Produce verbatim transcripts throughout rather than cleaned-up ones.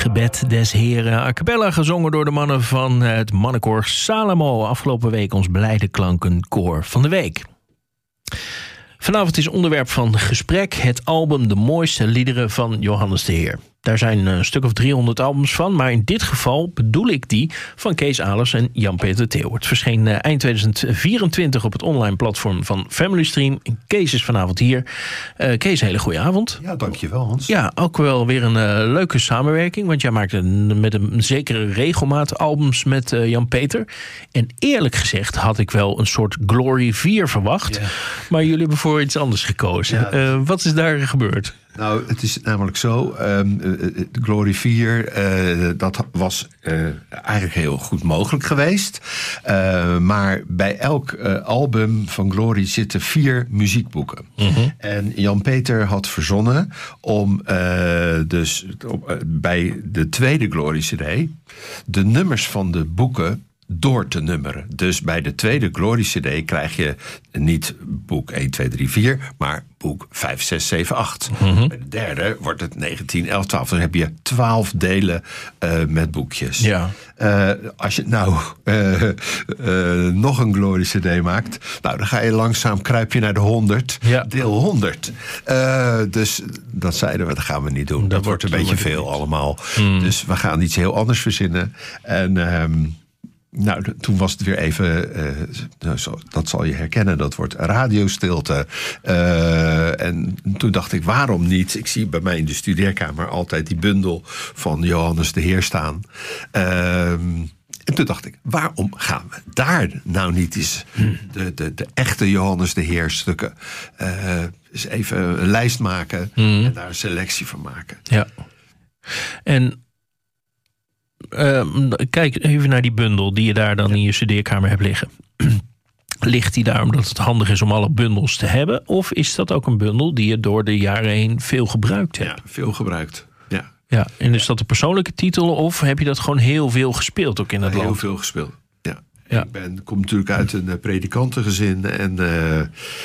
Gebed des Heren, a cappella gezongen door de mannen van het mannenkoor Salomo. Afgelopen week ons blijde klankenkoor van de week. Vanavond is onderwerp van gesprek het album De Mooiste Liederen van Johannes de Heer. Daar zijn een stuk of driehonderd albums van, maar in dit geval bedoel ik die van Kees Alers en Jan-Peter Theo. Het verscheen eind tweeduizend vierentwintig op het online platform van Family Stream. Kees is vanavond hier. Uh, Kees, hele goede avond. Ja, dankjewel Hans. Ja, ook wel weer een uh, leuke samenwerking, want jij maakt een, met een zekere regelmaat albums met uh, Jan-Peter. En eerlijk gezegd had ik wel een soort Glory vier verwacht, ja. Maar jullie hebben voor iets anders gekozen. Ja. Uh, wat is daar gebeurd? Nou, het is namelijk zo, um, de Glory vier, uh, dat was uh, eigenlijk heel goed mogelijk geweest. Uh, maar bij elk uh, album van Glory zitten vier muziekboeken. Mm-hmm. En Jan-Peter had verzonnen om uh, dus op, uh, bij de tweede Glory C D de nummers van de boeken door te nummeren. Dus bij de tweede Glory C D krijg je niet boek één, twee, drie, vier, maar boek vijf, zes, zeven, acht. Mm-hmm. Bij de derde wordt het negentien, elf, twaalf. Dan heb je twaalf delen uh, met boekjes. Ja. Uh, als je nou uh, uh, nog een Glory C D maakt, nou, dan ga je langzaam kruip je naar de honderd. Ja. Deel honderd. Uh, dus dat zeiden we, dat gaan we niet doen. Dat, dat wordt een beetje veel allemaal. Mm. Dus we gaan iets heel anders verzinnen. En Um, Nou, toen was het weer even, uh, zo, dat zal je herkennen, dat wordt radiostilte. Uh, en toen dacht ik, waarom niet? Ik zie bij mij in de studeerkamer altijd die bundel van Johannes de Heer staan. Uh, en toen dacht ik, waarom gaan we daar nou niet eens de, de, de echte Johannes de Heer stukken uh, eens even een lijst maken mm. en daar een selectie van maken. Ja. En Uh, kijk even naar die bundel die je daar dan ja. in je studeerkamer hebt liggen. Ligt die daar omdat het handig is om alle bundels te hebben? Of is dat ook een bundel die je door de jaren heen veel gebruikt hebt? Ja, veel gebruikt. Ja. Ja, en is dat een persoonlijke titel of heb je dat gewoon heel veel gespeeld ook in het ja, land? Heel veel gespeeld, ja. ja. Ik ben, kom natuurlijk uit een predikantengezin en Uh,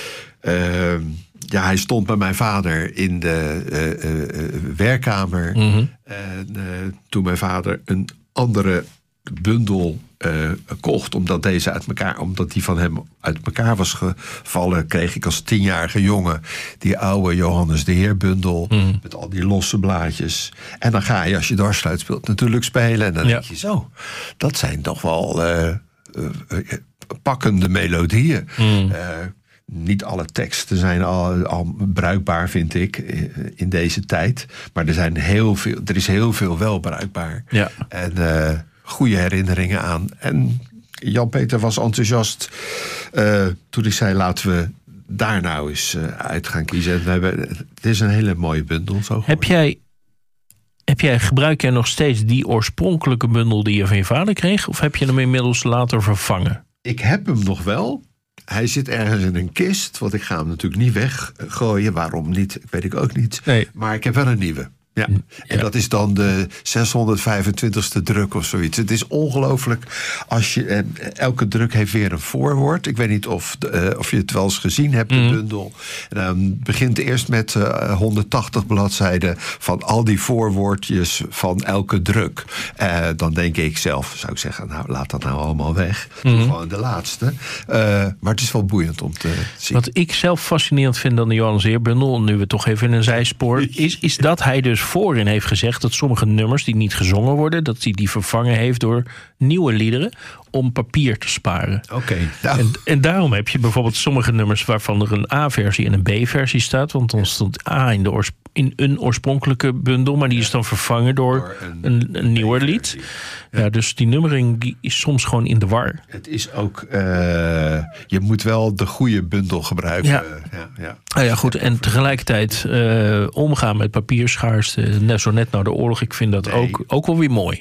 uh, ja, hij stond bij mijn vader in de uh, uh, werkkamer. Mm-hmm. En uh, toen mijn vader een andere bundel uh, kocht, omdat deze uit elkaar, omdat die van hem uit elkaar was gevallen, kreeg ik als tienjarige jongen die oude Johannes de Heer bundel mm. met al die losse blaadjes. En dan ga je, als je dwarsfluit speelt, natuurlijk spelen. En dan ja. denk je zo, dat zijn toch wel uh, uh, uh, pakkende melodieën. Mm. Uh, Niet alle teksten zijn al, al bruikbaar, vind ik, in deze tijd. Maar er, zijn heel veel, er is heel veel wel bruikbaar. Ja. En uh, goede herinneringen aan. En Jan-Peter was enthousiast uh, toen hij zei, laten we daar nou eens uh, uit gaan kiezen. En we hebben, het is een hele mooie bundel. Zo heb jij, heb jij, gebruik jij nog steeds die oorspronkelijke bundel die je van je vader kreeg? Of heb je hem inmiddels later vervangen? Ik heb hem nog wel. Hij zit ergens in een kist, want ik ga hem natuurlijk niet weggooien. Waarom niet, weet ik ook niet. Nee. Maar ik heb wel een nieuwe. Ja. Ja. En dat is dan de zeshonderdvijfentwintigste druk of zoiets. Het is ongelooflijk. Als je, en elke druk heeft weer een voorwoord. Ik weet niet of, uh, of je het wel eens gezien hebt, de mm. bundel. En dan begint eerst met uh, honderdtachtig bladzijden van al die voorwoordjes van elke druk. Uh, dan denk ik zelf, zou ik zeggen, nou laat dat nou allemaal weg. Mm. Gewoon de laatste. Uh, maar het is wel boeiend om te zien. Wat ik zelf fascinerend vind aan de Johannes de Heer bundel, nu we toch even in een zijspoor, is, is dat hij dus voorin heeft gezegd dat sommige nummers die niet gezongen worden, dat hij die vervangen heeft door nieuwe liederen om papier te sparen. Oké. Okay, nou. en, en daarom heb je bijvoorbeeld sommige nummers waarvan er een A-versie en een B-versie staat, want dan stond A in, de oors, in een oorspronkelijke bundel, maar die is dan vervangen door, door een, een, een nieuwer lied. Ja. Ja, dus die nummering die is soms gewoon in de war. Het is ook, uh, je moet wel de goede bundel gebruiken. Ja, ja, ja. Ah, ja goed. En tegelijkertijd uh, omgaan met papierschaarste, net zo net na de oorlog, ik vind dat nee. ook, ook wel weer mooi.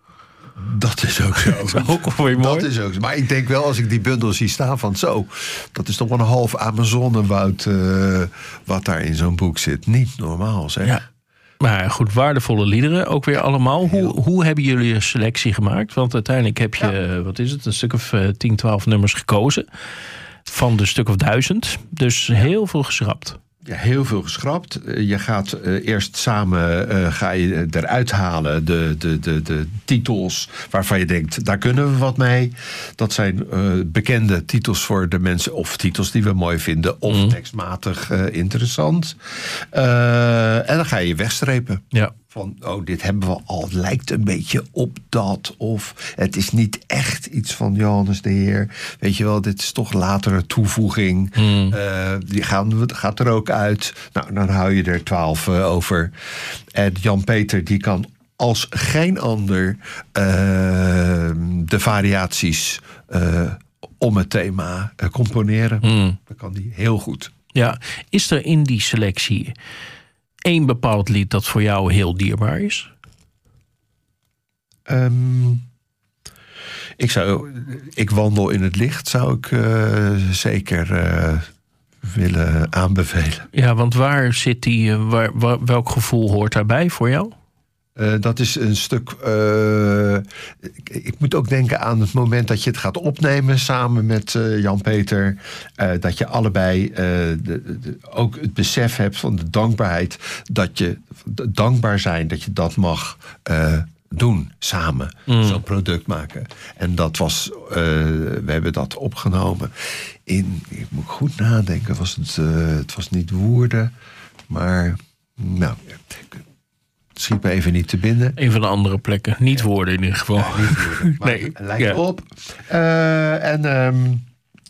Dat is ook zo. Dat is ook wel weer mooi. Dat is ook zo. Maar ik denk wel, als ik die bundel zie staan van zo, dat is toch wel een half Amazonenwoud uh, wat daar in zo'n boek zit. Niet normaal, zeg. Ja. Maar goed, waardevolle liederen ook weer allemaal. Hoe, hoe hebben jullie een selectie gemaakt? Want uiteindelijk heb je, ja. wat is het, een stuk of uh, tien, twaalf nummers gekozen. Van de stuk of duizend. Dus heel veel geschrapt. Ja, heel veel geschrapt. Je gaat uh, eerst samen uh, ga je eruit halen de, de, de, de titels waarvan je denkt, daar kunnen we wat mee. Dat zijn uh, bekende titels voor de mensen, of titels die we mooi vinden, of mm. tekstmatig uh, interessant. Uh, en dan ga je wegstrepen. Ja. Van, oh, dit hebben we al, het lijkt een beetje op dat. Of het is niet echt iets van Johannes de Heer. Weet je wel, dit is toch latere toevoeging. Mm. Uh, die gaan, gaat er ook uit. Nou, dan hou je er twaalf uh, over. En Jan-Peter, die kan als geen ander uh, de variaties uh, om het thema uh, componeren. Mm. Dat kan die heel goed. Ja, is er in die selectie één bepaald lied dat voor jou heel dierbaar is? Um, ik zou, ik wandel in het licht, zou ik uh, zeker uh, willen aanbevelen. Ja, want waar zit die? Uh, waar, waar, welk gevoel hoort daarbij voor jou? Uh, dat is een stuk. Uh, ik, ik moet ook denken aan het moment dat je het gaat opnemen samen met uh, Jan-Peter. Uh, dat je allebei uh, de, de, ook het besef hebt van de dankbaarheid. Dat je dankbaar zijn dat je dat mag uh, doen samen. Mm. Zo'n product maken. En dat was. Uh, we hebben dat opgenomen in. Ik moet goed nadenken. Was het, uh, het was niet Woerden, maar. Nou. Schiet me even niet te binnen. Een van de andere plekken. Niet Woerden in ieder geval. Ja, niet Woerden, maar nee. Het lijkt ja. op. Uh, en um,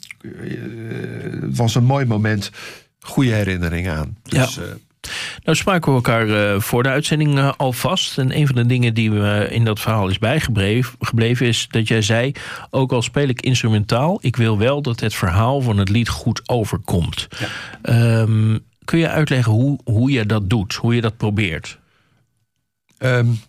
het was een mooi moment. Goede herinnering aan. Dus, ja. uh, Nou spraken we elkaar uh, voor de uitzending uh, al vast. En een van de dingen die me in dat verhaal is bijgebleven is dat jij zei, ook al speel ik instrumentaal, ik wil wel dat het verhaal van het lied goed overkomt. Ja. Um, kun je uitleggen hoe, hoe je dat doet? Hoe je dat probeert? Um,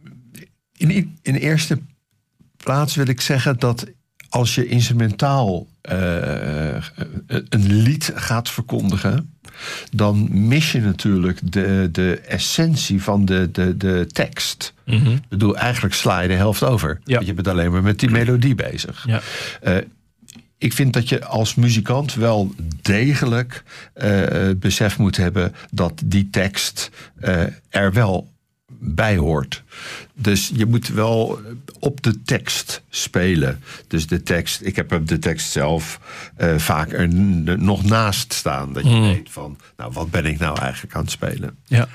in, in eerste plaats wil ik zeggen dat als je instrumentaal uh, een lied gaat verkondigen, dan mis je natuurlijk de, de essentie van de, de, de tekst. Mm-hmm. Ik bedoel, eigenlijk sla je de helft over. Ja. Je bent alleen maar met die melodie bezig. Ja. Uh, Ik vind dat je als muzikant wel degelijk uh, besef moet hebben dat die tekst uh, er wel bij hoort. Dus je moet wel op de tekst spelen. Dus de tekst, ik heb de tekst zelf uh, vaak er n- nog naast staan. Dat je mm. weet van, nou, wat ben ik nou eigenlijk aan het spelen? Ja.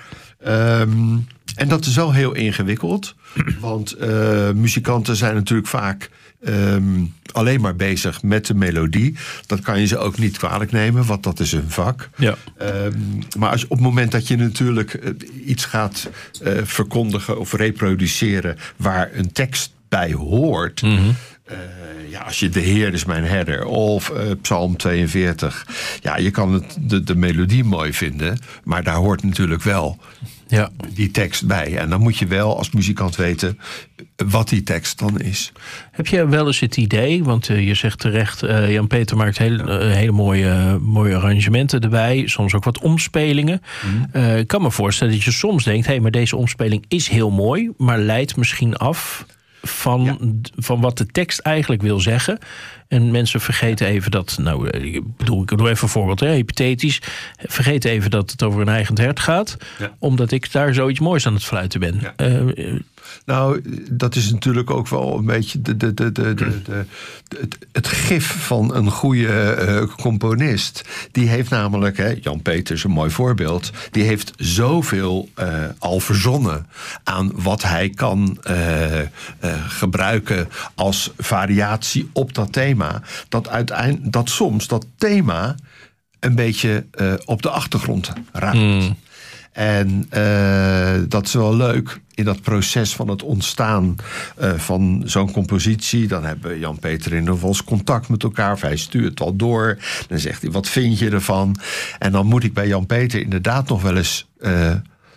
Um, en dat is wel heel ingewikkeld. Want uh, muzikanten zijn natuurlijk vaak um, alleen maar bezig met de melodie. Dat kan je ze ook niet kwalijk nemen, want dat is hun vak. Ja. Um, maar als je, op het moment dat je natuurlijk uh, iets gaat uh, verkondigen of reproduceren waar een tekst bij hoort. Mm-hmm. Uh, ja, als je de Heer is mijn herder of uh, Psalm tweeënveertig. Ja, je kan het, de, de melodie mooi vinden, maar daar hoort natuurlijk wel ja. die tekst bij. En dan moet je wel als muzikant weten wat die tekst dan is. Heb je wel eens het idee, want uh, je zegt terecht, uh, Jan-Peter maakt hele, uh, hele mooie, uh, mooie arrangementen erbij, soms ook wat omspelingen. Mm. Uh, ik kan me voorstellen dat je soms denkt, hé, hey, maar deze omspeling is heel mooi, maar leidt misschien af van, ja. van wat de tekst eigenlijk wil zeggen. En mensen vergeten even dat, nou, ik bedoel, ik doe even een voorbeeld, hè, hypothetisch. Vergeten even dat het over een eigen hert gaat, ja. omdat ik daar zoiets moois aan het fluiten ben. Ja. Uh, nou, dat is natuurlijk ook wel een beetje de, de, de, de, de, de, het, het gif van een goede uh, componist. Die heeft namelijk, hè, Jan-Peter is een mooi voorbeeld, die heeft zoveel uh, al verzonnen aan wat hij kan uh, uh, gebruiken als variatie op dat thema. Dat, uiteindelijk, dat soms dat thema een beetje uh, op de achtergrond raakt. Mm. En uh, dat is wel leuk in dat proces van het ontstaan uh, van zo'n compositie. Dan hebben Jan-Peter en ik eens contact met elkaar. Of hij stuurt het al door. Dan zegt hij, wat vind je ervan? En dan moet ik bij Jan-Peter inderdaad nog wel eens Uh,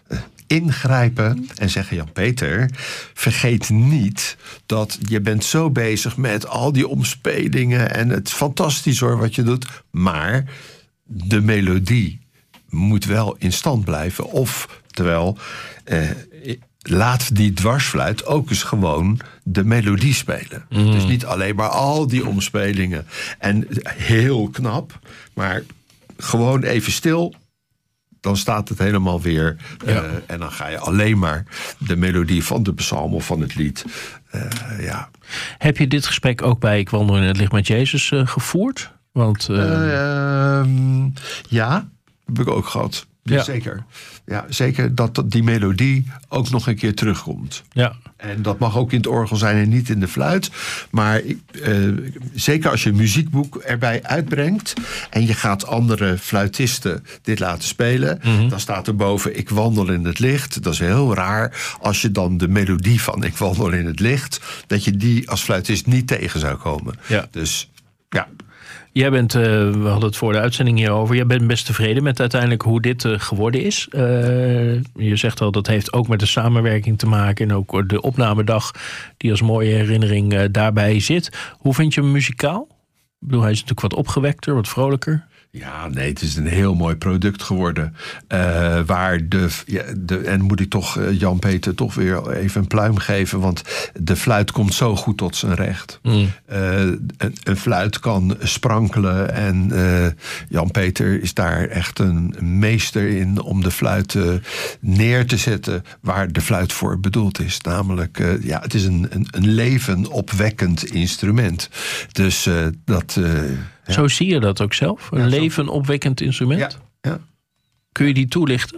ingrijpen en zeggen, Jan-Peter, vergeet niet dat je bent zo bezig met al die omspelingen en het is fantastisch hoor wat je doet, maar de melodie moet wel in stand blijven. Of, terwijl, eh, laat die dwarsfluit ook eens gewoon de melodie spelen. Mm. Dus niet alleen maar al die omspelingen. En heel knap, maar gewoon even stil dan staat het helemaal weer. Ja. Uh, en dan ga je alleen maar de melodie van de psalm of van het lied. Uh, ja. Heb je dit gesprek ook bij Ik wandel in het licht met Jezus uh, gevoerd? Want, uh... Uh, um, ja, heb ik ook gehad. Ja. Zeker. Ja, zeker dat die melodie ook nog een keer terugkomt. Ja. En dat mag ook in het orgel zijn en niet in de fluit. Maar uh, zeker als je een muziekboek erbij uitbrengt en je gaat andere fluitisten dit laten spelen, mm-hmm. dan staat er boven Ik wandel in het licht. Dat is heel raar als je dan de melodie van Ik wandel in het licht, dat je die als fluitist niet tegen zou komen. Ja. Dus ja. Jij bent, uh, we hadden het voor de uitzending hierover, jij bent best tevreden met uiteindelijk hoe dit uh, geworden is. Uh, je zegt al, dat heeft ook met de samenwerking te maken en ook de opnamedag die als mooie herinnering uh, daarbij zit. Hoe vind je hem muzikaal? Ik bedoel, hij is natuurlijk wat opgewekter, wat vrolijker. Ja, nee, het is een heel mooi product geworden. Uh, waar de, ja, de. En moet ik toch uh, Jan-Peter toch weer even een pluim geven. Want de fluit komt zo goed tot zijn recht. Mm. Uh, een, een fluit kan sprankelen. En uh, Jan-Peter is daar echt een meester in om de fluit uh, neer te zetten waar de fluit voor bedoeld is. Namelijk, uh, ja, het is een, een, een levenopwekkend instrument. Dus uh, dat. Uh, Ja. Zo zie je dat ook zelf? Een ja, levenopwekkend instrument? Ja, ja. Kun je die toelichten?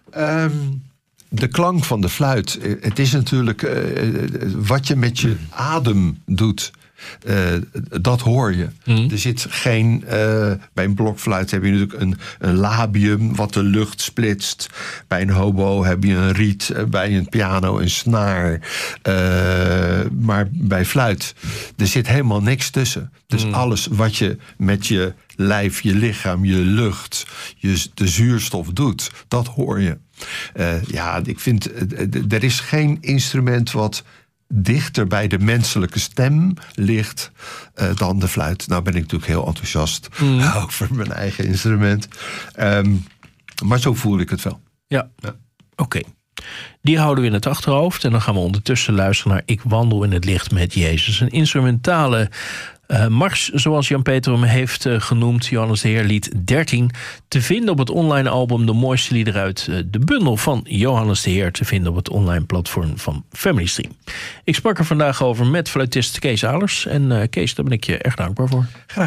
Um, de klank van de fluit. Het is natuurlijk uh, wat je met je adem doet. Uh, dat hoor je. Mm. Er zit geen... Uh, bij een blokfluit heb je natuurlijk een, een labium wat de lucht splitst. Bij een hobo heb je een riet. Bij een piano een snaar. Uh, maar bij fluit, er zit helemaal niks tussen. Dus mm. alles wat je met je lijf, je lichaam, je lucht, je, de zuurstof doet, dat hoor je. Uh, ja, ik vind, uh, er is geen instrument wat dichter bij de menselijke stem ligt uh, dan de fluit. Nou ben ik natuurlijk heel enthousiast mm. over mijn eigen instrument. Um, maar zo voel ik het wel. Ja, ja. Oké. Okay. Die houden we in het achterhoofd. En dan gaan we ondertussen luisteren naar Ik wandel in het licht met Jezus. Een instrumentale uh, mars, zoals Jan-Peter hem heeft uh, genoemd. Johannes de Heer, lied dertien. Te vinden op het online album De Mooiste Liederen uit uh, de bundel van Johannes de Heer. Te vinden op het online platform van Family Stream. Ik sprak er vandaag over met fluitist Kees Alers. En uh, Kees, daar ben ik je erg dankbaar voor. Graag.